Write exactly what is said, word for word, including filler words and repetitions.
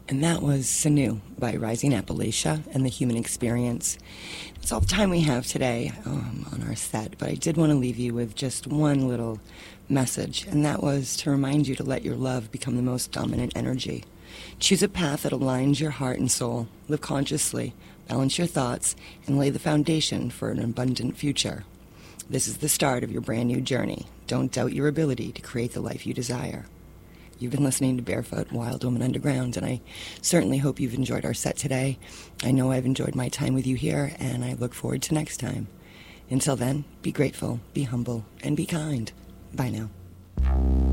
And that was Sanu by Rising Appalachia and the Human Experience. That's all the time we have today um, on our set, but I did want to leave you with just one little message, and that was to remind you to let your love become the most dominant energy. Choose a path that aligns your heart and soul. Live consciously, balance your thoughts, and lay the foundation for an abundant future. This is the start of your brand new journey. Don't doubt your ability to create the life you desire. You've been listening to Barefoot Wild Woman Underground, and I certainly hope you've enjoyed our set today. I know I've enjoyed my time with you here, and I look forward to next time. Until then, be grateful, be humble, and be kind. Bye now.